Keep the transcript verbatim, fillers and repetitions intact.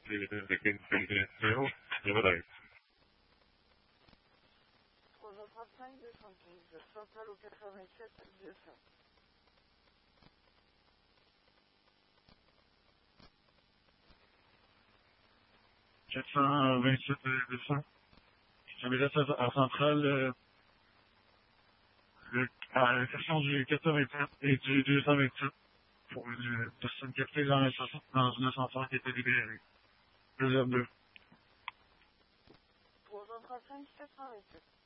C'est zéro, zéro d'aide. trois cent trente-cinq, deux cent quinze, centrale au quatre-vingt-sept, deux cents. quatre cent vingt-sept, deux cents. J'avais laissé à la centrale euh, le, à la section du quatre-vingt-sept et du deux cent vingt-sept pour une personne captée dans, dans une ascenseur qui était libérée. Réserve deux. trois cent trente-cinq, sept cent vingt-sept.